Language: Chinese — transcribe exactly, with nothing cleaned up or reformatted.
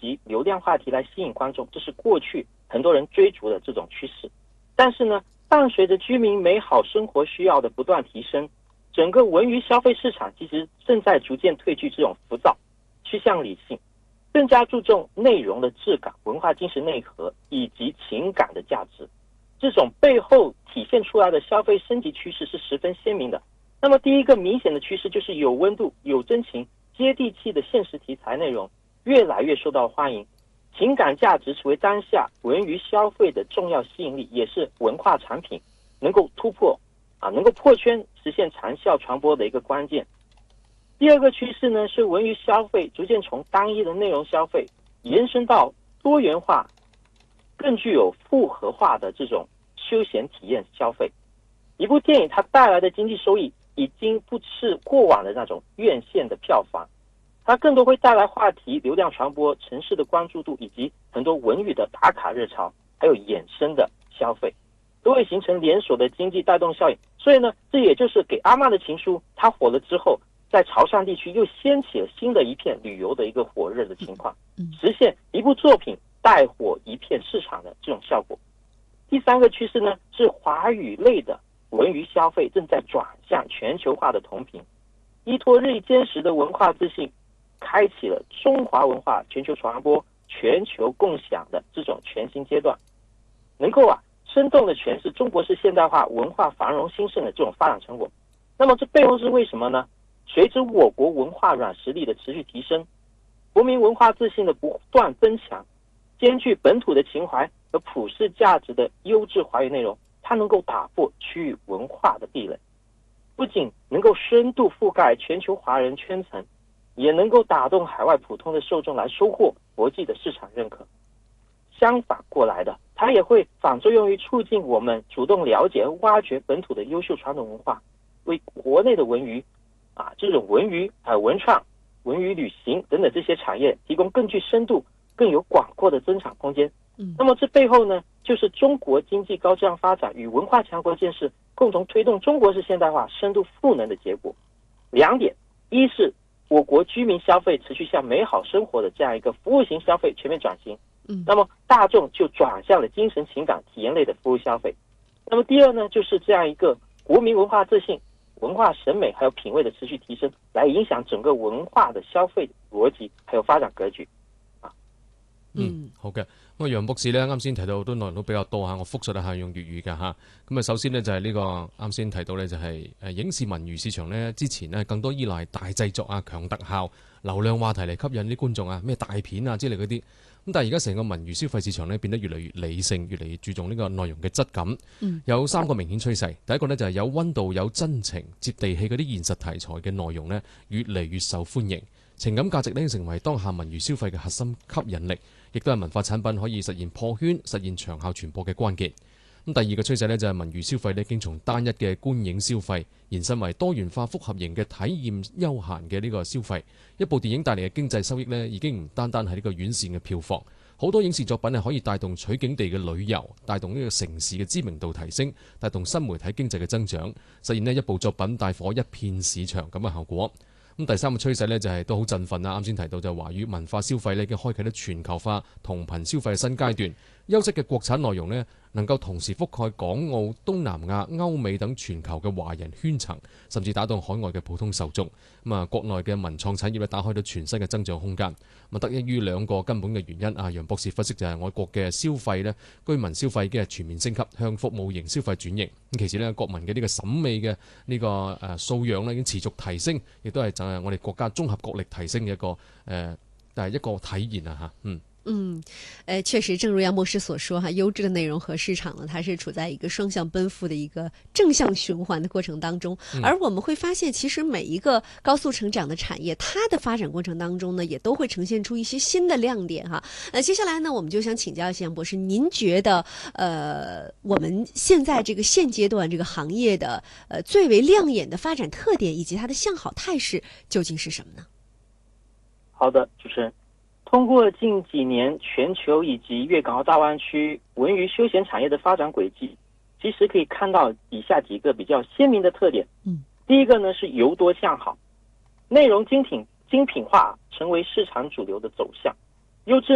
题、流量话题来吸引观众，这是过去很多人追逐的这种趋势。但是呢，伴随着居民美好生活需要的不断提升，整个文娱消费市场其实正在逐渐褪去这种浮躁，趋向理性，更加注重内容的质感、文化精神内核以及情感的价值。这种背后体现出来的消费升级趋势是十分鲜明的。那么第一个明显的趋势就是有温度、有真情、接地气的现实题材内容越来越受到欢迎，情感价值成为当下文娱消费的重要吸引力，也是文化产品能够突破啊，能够破圈实现长效传播的一个关键。第二个趋势呢，是文娱消费逐渐从单一的内容消费延伸到多元化、更具有复合化的这种休闲体验消费。一部电影它带来的经济收益已经不是过往的那种院线的票房，它更多会带来话题、流量传播、城市的关注度，以及很多文娱的打卡热潮，还有衍生的消费，都会形成连锁的经济带动效应。所以呢，这也就是给阿嬷的情书它火了之后，在潮汕地区又掀起了新的一片旅游的一个火热的情况，实现一部作品带火一片市场的这种效果。第三个趋势呢，是华语类的文娱消费正在转向全球化的同频，依托日益坚实的文化自信，开启了中华文化全球传播、全球共享的这种全新阶段，能够啊生动的诠释中国式现代化文化繁荣兴盛的这种发展成果。那么这背后是为什么呢？随着我国文化软实力的持续提升，国民文化自信的不断增强，兼具本土的情怀和普世价值的优质华语内容，它能够打破区域文化的壁垒，不仅能够深度覆盖全球华人圈层，也能够打动海外普通的受众来收获国际的市场认可。相反过来的，它也会反作用于促进我们主动了解和挖掘本土的优秀传统文化，为国内的文娱啊这种文娱还有文创、文娱旅行等等这些产业提供更具深度、更有广阔的增长空间。嗯，那么这背后呢，就是中国经济高质量发展与文化强国建设共同推动中国式现代化深度赋能的结果。两点，一是我国居民消费持续向美好生活的这样一个服务型消费全面转型，嗯，那么大众就转向了精神情感体验类的服务消费。那么第二呢，就是这样一个国民文化自信、文化审美还有品味的持续提升，来影响整个文化的消費邏輯還有發展格局。 嗯，好嘅。咁啊，楊博士咧，啱先提到好多內容都比較多嚇，我複述一下用粵語嘅嚇。咁啊，首先呢，就係呢個啱先提到咧，就係誒影視文娛市場咧，之前呢，更多依賴大製作啊、強特效、流量話題嚟吸引啲觀眾啊，咩大片啊之類嗰啲。咁但係而家成個文娛消費市場咧變得越嚟越理性，越嚟越注重呢個內容嘅質感。嗯、有三個明顯趨勢。第一個呢，就係有溫度、有真情、接地氣嗰啲現實題材嘅內容呢，越嚟越受歡迎。情感價值呢，成為當下文娛消費嘅核心吸引力，亦都係文化產品可以實現破圈、實現長效傳播嘅關鍵。咁第二個趨勢呢，就係文娛消費呢，已經從單一嘅觀影消費延伸為多元化複合型嘅體驗休閒嘅呢個消費。一部電影帶嚟嘅經濟收益呢，已經唔單單係呢個院線嘅票房，好多影視作品係可以帶動取景地嘅旅遊，帶動呢個城市嘅知名度提升，帶動新媒體經濟嘅增長，實現呢一部作品帶火一片市場咁嘅效果。咁第三個趨勢呢，就係都好振奮啦！啱先提到就華語文化消費呢，已經開啟咗全球化同頻消費嘅新階段。優質嘅國產內容呢，能夠同時覆蓋港澳、東南亞、歐美等全球嘅華人圈層，甚至打動海外嘅普通受眾。咁啊，國內嘅文創產業咧，打開咗全新嘅增長空間。咁得益於兩個根本嘅原因啊，楊博士分析就係外國嘅消費呢，居民消費已經係全面升級，向服務型消費轉型。咁其次呢，國民嘅呢個審美嘅呢個誒素養呢，已經持續提升，亦都係就係我哋國家綜合國力提升嘅一個誒，但、呃、係一個體現啊嚇，嗯。 嗯，呃，确实，正如杨博士所说哈，优质的内容和市场呢，它是处在一个双向奔赴的一个正向循环的过程当中。而我们会发现，其实每一个高速成长的产业，它的发展过程当中呢，也都会呈现出一些新的亮点哈。呃，接下来呢，我们就想请教一下杨博士，您觉得呃，我们现在这个现阶段这个行业的呃最为亮眼的发展特点以及它的向好态势究竟是什么呢？ 好的，主持人。通过近几年全球以及粤港澳大湾区文娱休闲产业的发展轨迹，其实可以看到以下几个比较鲜明的特点。嗯，第一个呢是由多向好，内容精品精品化成为市场主流的走向，优质